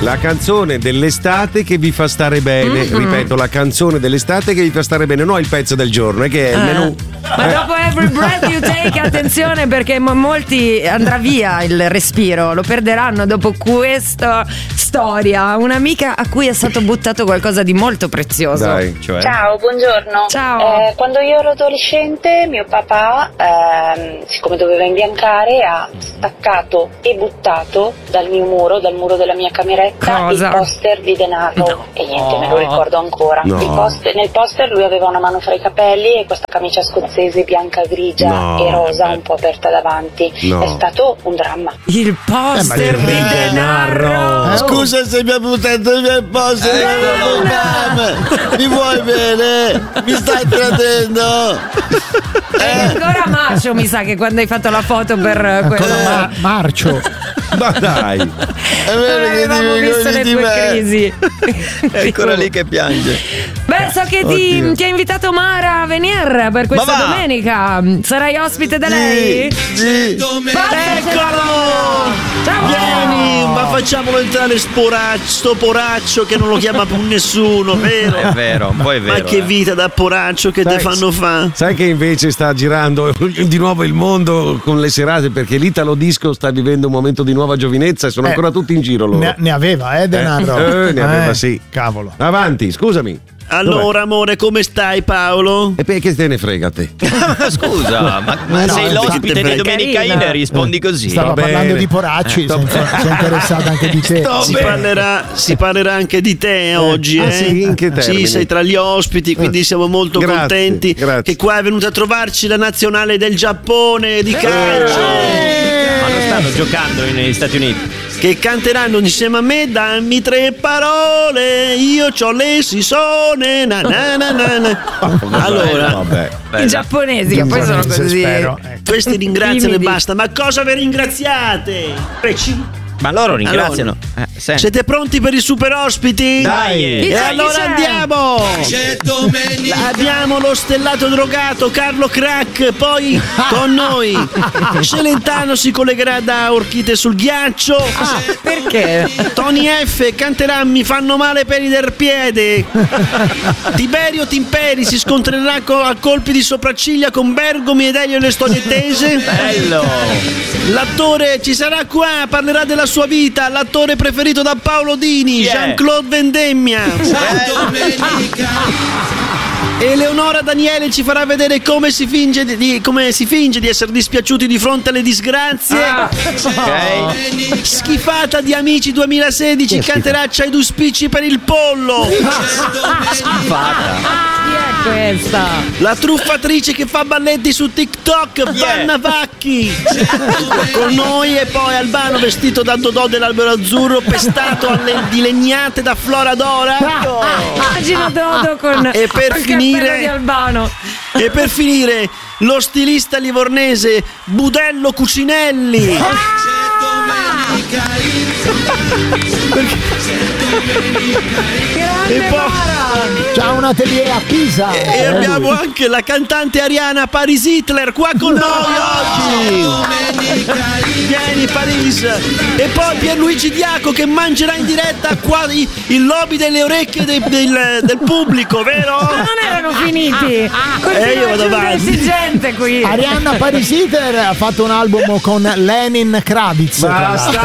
La canzone dell'estate che vi fa stare bene. Ripeto, la canzone dell'estate che vi fa stare bene, non il pezzo del giorno, che è il menù. Ma dopo Every Breath You Take, attenzione, perché molti andrà via il respiro, lo perderanno dopo questa storia. Un'amica a cui è stato buttato qualcosa di molto prezioso. Dai, cioè. Ciao, buongiorno. Ciao. Quando io ero adolescente, mio papà, siccome doveva imbiancare, ha staccato e buttato dal muro della mia cameretta, il poster di Denaro. E niente, me lo ricordo ancora. Nel poster lui aveva una mano fra i capelli e questa camicia scozzese bianca, grigia e rosa, un po' aperta davanti. È stato un dramma. Il poster di Denaro. Scusa se mi ha buttato il mio poster. Mi vuoi bene? Mi stai tradendo? È ancora Marcio, mi sa, che quando hai fatto la foto per quello Marcio. Ma dai, avevamo visto le tue crisi. È ancora lì che piange. Beh, so che ti ha invitato Mara a venire per questa domenica. Sarai ospite da lei? Sì. Eccolo! Ciao! Vieni, ma facciamolo entrare sto poraccio che non lo chiama più nessuno, vero? È vero, un po' è vero. Ma che vita da poraccio che te fanno fa? Sai che invece sta girando di nuovo il mondo con le serate, perché l'Italo Disco sta vivendo un momento di nuova giovinezza e sono ancora tutti in giro loro. Ne aveva, Denaro. Ne aveva, sì. Cavolo. Avanti, scusami. Allora, amore, come stai, Paolo? E perché te ne frega a te? Scusa, ma sei l'ospite di Domenica In, rispondi così. Stava parlando di poracci, si è interessata anche di te. Si parlerà anche di te oggi, sì, in che termini? Sì, sei tra gli ospiti, quindi siamo molto contenti che qua è venuta a trovarci la nazionale del Giappone di calcio. Ma non stanno giocando negli Stati Uniti? Che canteranno insieme a me, dammi 3 parole, io c'ho le sisone, na na na na. Allora, i giapponesi che poi sono così. Questi ringraziano e basta. Ma cosa vi ringraziate? Ma loro ringraziano. Siete pronti per i super ospiti? Dai! E allora andiamo! Abbiamo lo stellato drogato Carlo Crack, poi con noi Celentano si collegherà da Orchite sul ghiaccio. Perché? Tony F canterà Mi fanno male peli del piede. Tiberio Timperi si scontrerà a colpi di sopracciglia con Bergomi ed Elio e le storie tese. Bello! L'attore ci sarà qua, parlerà della sua vita, l'attore preferito da Paolo Dini, Jean-Claude Vendemmia. Eleonora Daniele ci farà vedere come si finge di essere dispiaciuti di fronte alle disgrazie. Schifata di Amici 2016 canterà C'hai 2 spicci per il pollo. Schifata. Chi è questa? La truffatrice che fa balletti su TikTok, Vanna Vacchi. Con noi, e poi Albano vestito da Dodò dell'Albero Azzurro, pestato di legnate da Flora Dora. Immagino Dodo con e per finire di Albano. E per finire lo stilista livornese Budello Cucinelli. E poi c'ha un atelier a Pisa. E abbiamo anche la cantante Ariana Paris Hitler qua con noi oggi. Vieni Paris. E poi Pierluigi Diaco che mangerà in diretta qua il lobby delle orecchie del pubblico, vero? Ma non erano finiti. Io vado avanti. Gente qui. Arianna Paris Hitler ha fatto un album con Lenin Kravitz. Basta.